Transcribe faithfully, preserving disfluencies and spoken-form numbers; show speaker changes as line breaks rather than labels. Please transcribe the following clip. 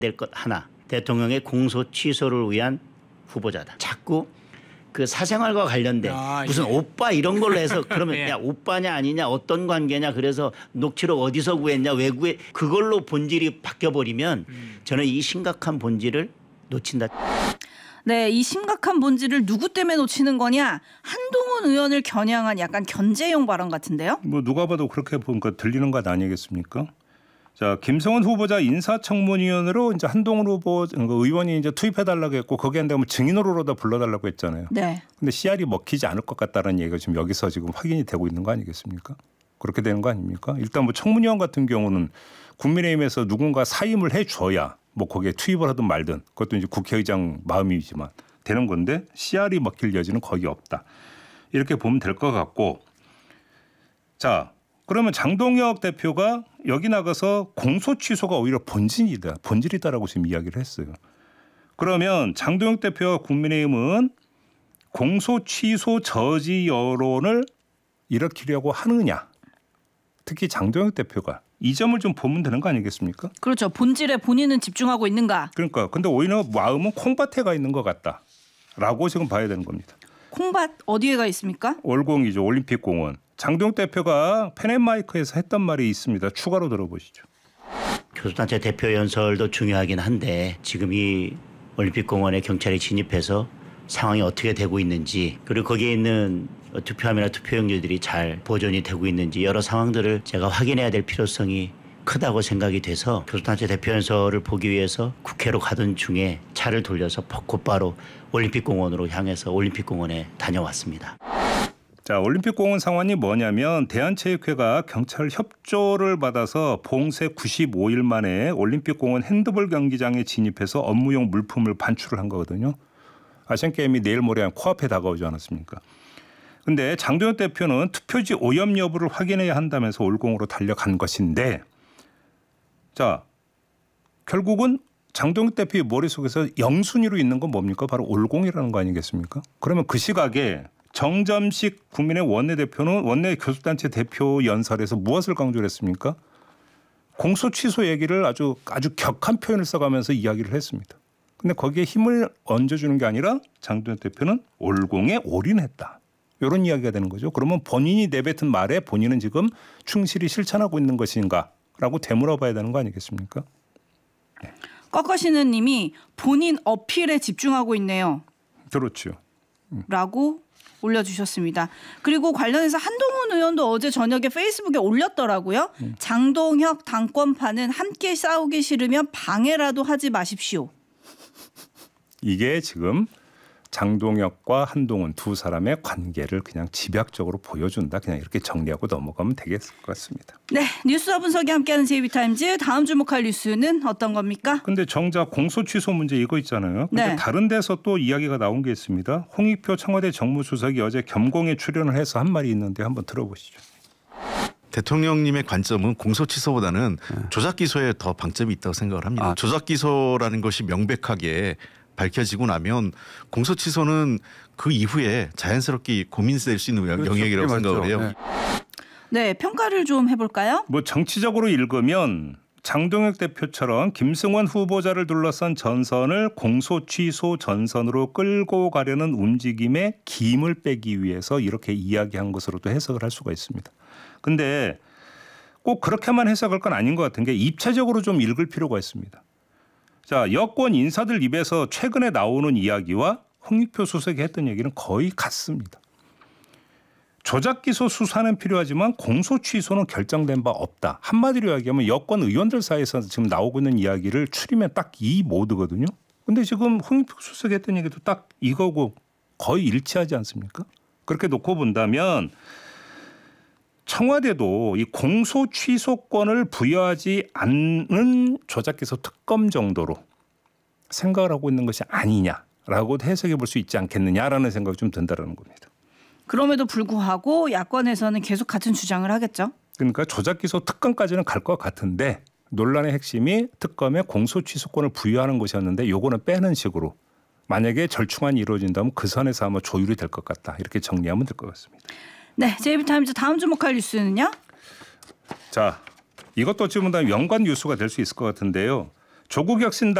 될 것 하나. 대통령의 공소 취소를 위한 후보자다. 자꾸 그 사생활과 관련된
아,
무슨
예.
오빠 이런 걸로 해서 그러면
예.
야 오빠냐 아니냐 어떤 관계냐 그래서 녹취록 어디서 구했냐 왜 구해 그걸로 본질이 바뀌어버리면
음.
저는 이 심각한 본질을 놓친다.
네, 이 심각한 본질을 누구 때문에 놓치는 거냐? 한동훈 의원을 겨냥한 약간 견제용 발언 같은데요.
뭐 누가 봐도 그렇게 보니까 들리는 것 아니겠습니까? 자, 김성원 후보자 인사청문위원으로 이제 한동훈 후보 의원이 이제 투입해달라고 했고 거기 안 되면 증인으로도 불러달라고 했잖아요.
네.
근데 씨알이 먹히지 않을 것 같다는 얘기가 지금 여기서 지금 확인이 되고 있는 거 아니겠습니까? 그렇게 되는 거 아닙니까? 일단 뭐 청문위원 같은 경우는 국민의힘에서 누군가 사임을 해줘야 뭐 거기에 투입을 하든 말든 그것도 이제 국회의장 마음이지만 되는 건데 씨알이 먹힐 여지는 거의 없다. 이렇게 보면 될 것 같고 자. 그러면 장동혁 대표가 여기 나가서 공소 취소가 오히려 본질이다. 본질이다라고 지금 이야기를 했어요. 그러면 장동혁 대표와 국민의힘은 공소 취소 저지 여론을 일으키려고 하느냐. 특히 장동혁 대표가 이 점을 좀 보면 되는 거 아니겠습니까?
그렇죠. 본질에 본인은 집중하고 있는가.
그러니까 근데 오히려 마음은 콩밭에 가 있는 것 같다라고 지금 봐야 되는 겁니다.
콩밭 어디에 가 있습니까?
월공이죠. 올림픽공원. 장동혁 대표가 펜앤마이크에서 했던 말이 있습니다. 추가로 들어보시죠.
교수단체 대표 연설도 중요하긴 한데 지금 이 올림픽공원에 경찰이 진입해서 상황이 어떻게 되고 있는지 그리고 거기에 있는 투표함이나 투표용지들이 잘 보존이 되고 있는지 여러 상황들을 제가 확인해야 될 필요성이 크다고 생각이 돼서 교수단체 대표 연설을 보기 위해서 국회로 가던 중에 차를 돌려서 곧바로 올림픽공원으로 향해서 올림픽공원에 다녀왔습니다.
자, 올림픽공원 상황이 뭐냐면 대한체육회가 경찰 협조를 받아서 봉쇄 구십오 일 만에 올림픽공원 핸드볼 경기장에 진입해서 업무용 물품을 반출을 한 거거든요. 아시안게임이 내일 모레 코앞에 다가오지 않았습니까? 그런데 장동혁 대표는 투표지 오염 여부를 확인해야 한다면서 올공으로 달려간 것인데 자, 결국은 장동혁 대표의 머릿속에서 영순위로 있는 건 뭡니까? 바로 올공이라는 거 아니겠습니까? 그러면 그 시각에 정점식 국민의 원내대표는 원내 교섭단체 대표 연설에서 무엇을 강조를 했습니까? 공소 취소 얘기를 아주 아주 격한 표현을 써가면서 이야기를 했습니다. 근데 거기에 힘을 얹어주는 게 아니라 장동혁 대표는 올공에 올인했다. 이런 이야기가 되는 거죠. 그러면 본인이 내뱉은 말에 본인은 지금 충실히 실천하고 있는 것인가라고 되물어봐야 되는 거 아니겠습니까?
네. 꺾어시는 님이 본인 어필에 집중하고 있네요.
그렇죠.
음. 라고 올려주셨습니다. 그리고 관련해서 한동훈 의원도 어제 저녁에 페이스북에 올렸더라고요. 음. 장동혁 당권파는 함께 싸우기 싫으면 방해라도 하지 마십시오.
이게 지금 장동혁과 한동훈 두 사람의 관계를 그냥 집약적으로 보여준다. 그냥 이렇게 정리하고 넘어가면 되겠을 것 같습니다.
네, 뉴스와 분석이 함께하는 제이비타임즈 다음 주목할 뉴스는 어떤 겁니까?
근데 정작 공소 취소 문제 이거 있잖아요. 근데
네.
다른 데서 또 이야기가 나온 게 있습니다. 홍익표 청와대 정무수석이 어제 겸공에 출연을 해서 한 말이 있는데 한번 들어보시죠.
대통령님의 관점은 공소 취소보다는 조작 기소에 더 방점이 있다고 생각을 합니다. 아. 조작 기소라는 것이 명백하게 밝혀지고 나면 공소 취소는 그 이후에 자연스럽게 고민될 수 있는 그렇죠. 영역이라고 네, 생각을 해요.
네. 네, 평가를 좀 해볼까요?
뭐 정치적으로 읽으면 장동혁 대표처럼 김승원 후보자를 둘러싼 전선을 공소 취소 전선으로 끌고 가려는 움직임에 김을 빼기 위해서 이렇게 이야기한 것으로도 해석을 할 수가 있습니다. 근데 꼭 그렇게만 해석할 건 아닌 것 같은 게 입체적으로 좀 읽을 필요가 있습니다. 자, 여권 인사들 입에서 최근에 나오는 이야기와 홍익표 수석이 했던 얘기는 거의 같습니다. 조작 기소 수사는 필요하지만 공소 취소는 결정된 바 없다. 한마디로 이야기하면 여권 의원들 사이에서 지금 나오고 있는 이야기를 추리면 딱 이 모드거든요. 근데 지금 홍익표 수석이 했던 얘기도 딱 이거고 거의 일치하지 않습니까? 그렇게 놓고 본다면 청와대도 이 공소 취소권을 부여하지 않는 조작기소 특검 정도로 생각을 하고 있는 것이 아니냐라고 해석해 볼 수 있지 않겠느냐라는 생각이 좀 든다는 겁니다.
그럼에도 불구하고 야권에서는 계속 같은 주장을 하겠죠.
그러니까 조작기소 특검까지는 갈 것 같은데 논란의 핵심이 특검에 공소 취소권을 부여하는 것이었는데 요거는 빼는 식으로 만약에 절충안이 이루어진다면 그 선에서 아마 조율이 될 것 같다. 이렇게 정리하면 될 것 같습니다.
네, 제이비타임즈 다음 주목할 뉴스는요?
자, 이것도 어찌 보면 연관 뉴스가 될 수 있을 것 같은데요. 조국 혁신